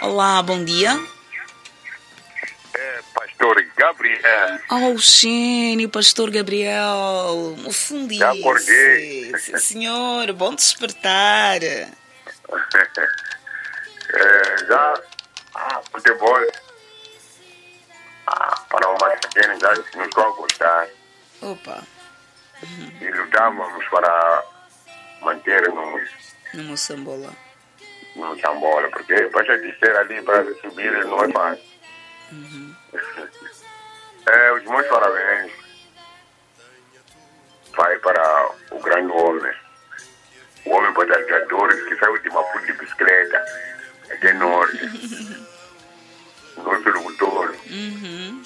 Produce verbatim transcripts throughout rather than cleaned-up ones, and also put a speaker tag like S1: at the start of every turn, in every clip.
S1: Olá, bom dia.
S2: É, pastor Gabriel.
S1: Oh, gênio, pastor Gabriel. O fundice.
S2: Já acordei.
S1: Sim, senhor, bom despertar.
S2: É, já, ah, futebol, ah, para o mais pequeno já não estou a gostar.
S1: Opa,
S2: E lutávamos para manter no,
S1: no Moçambola.
S2: no Sambola, porque para descer ali para subir não é fácil.
S1: Uhum.
S2: É, os meus parabéns vai para o grande homem, o homem batalhador que saiu de Maputo de bicicleta, até norte, nosso locutor,
S1: Uhum.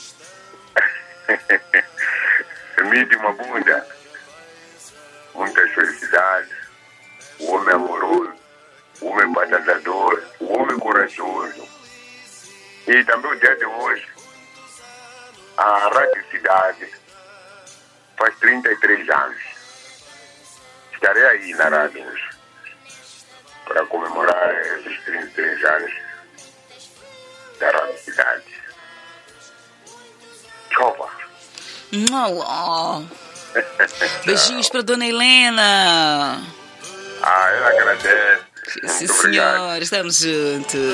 S2: mide uma bunda, muitas felicidades, o homem amoroso, o homem batalhador, o homem corajoso. E também o dia de hoje, a Rádio Cidade faz trinta e três anos. Estarei aí na rádio hoje para comemorar esses trinta e três anos da Rádio Cidade. Chova.
S1: Oh. Beijinhos para Dona Helena.
S2: Ah, ela agradece.
S1: Sim,
S2: Muito obrigado.
S1: senhor, estamos juntos.